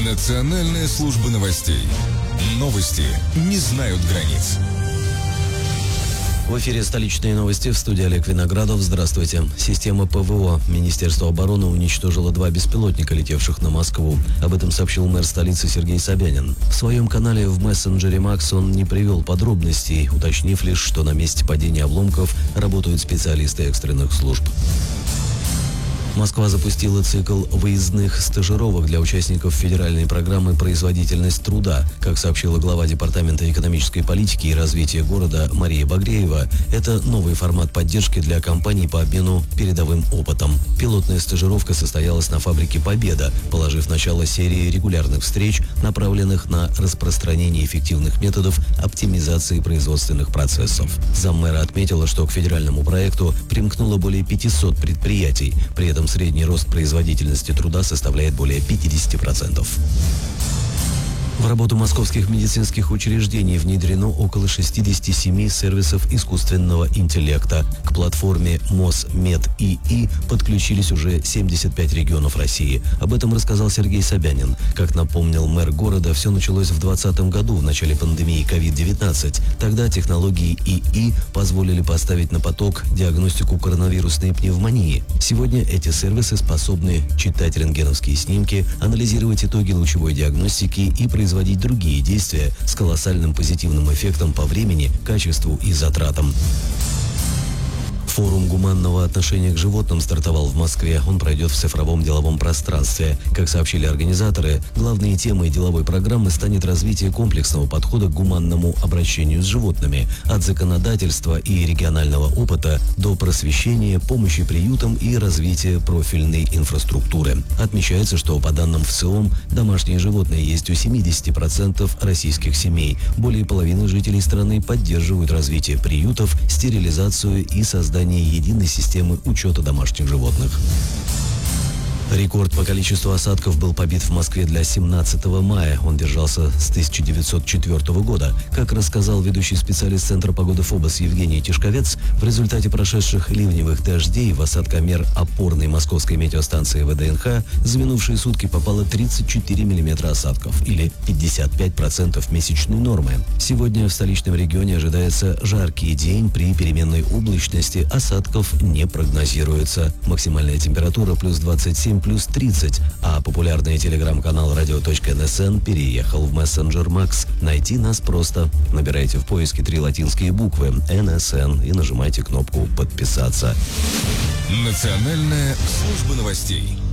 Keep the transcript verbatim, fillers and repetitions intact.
Национальная служба новостей. Новости не знают границ. В эфире столичные новости, в студии Олег Виноградов. Здравствуйте. Система ПВО Министерства обороны уничтожила два беспилотника, летевших на Москву. Об этом сообщил мэр столицы Сергей Собянин. В своем канале в мессенджере Макс он не привел подробностей, уточнив лишь, что на месте падения обломков работают специалисты экстренных служб. Москва запустила цикл выездных стажировок для участников федеральной программы «Производительность труда». Как сообщила глава Департамента экономической политики и развития города Мария Багреева, это новый формат поддержки для компаний по обмену передовым опытом. Пилотная стажировка состоялась на фабрике «Победа», положив начало серии регулярных встреч, направленных на распространение эффективных методов оптимизации производственных процессов. Заммэра отметила, что к федеральному проекту примкнуло более пятисот предприятий. При этом средний рост производительности труда составляет более пятидесяти процентов. В работу московских медицинских учреждений внедрено около шестидесяти семи сервисов искусственного интеллекта. К платформе МОС-Мед-ИИ подключились уже семьдесят пять регионов России. Об этом рассказал Сергей Собянин. Как напомнил мэр города, все началось в двадцатом году, в начале пандемии ковид девятнадцать. Тогда технологии ИИ позволили поставить на поток диагностику коронавирусной пневмонии. Сегодня эти сервисы способны читать рентгеновские снимки, анализировать итоги лучевой диагностики и производить производить другие действия с колоссальным позитивным эффектом по времени, качеству и затратам. Форум гуманного отношения к животным стартовал в Москве. Он пройдет в цифровом деловом пространстве. Как сообщили организаторы, главной темой деловой программы станет развитие комплексного подхода к гуманному обращению с животными, от законодательства и регионального опыта до просвещения, помощи приютам и развития профильной инфраструктуры. Отмечается, что по данным ВЦИОМ, домашние животные есть у семидесяти процентов российских семей. Более половины жителей страны поддерживают развитие приютов, стерилизацию и создание единой системы учета домашних животных. Рекорд по количеству осадков был побит в Москве для семнадцатого мая. Он держался с тысяча девятьсот четвёртого года. Как рассказал ведущий специалист Центра погоды ФОБОС Евгений Тишковец, в результате прошедших ливневых дождей в осадкомер опорной московской метеостанции ВДНХ за минувшие сутки попало тридцать четыре миллиметра осадков, или пятьдесят пять процентов месячной нормы. Сегодня в столичном регионе ожидается жаркий день при переменной облачности, осадков не прогнозируется. Максимальная температура плюс двадцать семь, плюс тридцать, а популярный телеграм-канал радио.НСН переехал в мессенджер Макс. Найти нас просто. Набирайте в поиске три латинские буквы эн эс эн и нажимайте кнопку «Подписаться». Национальная служба новостей.